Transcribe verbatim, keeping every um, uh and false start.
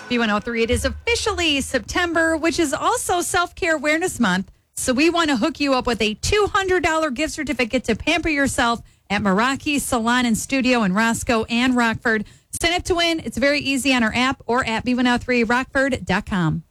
B one oh three, it is officially September, which is also Self-Care Awareness Month. So we want to hook you up with a two hundred dollars gift certificate to pamper yourself at Meraki Salon and Studio in Roscoe and Rockford. Sign up to win. It's very easy on our app or at B one oh three rockford dot com.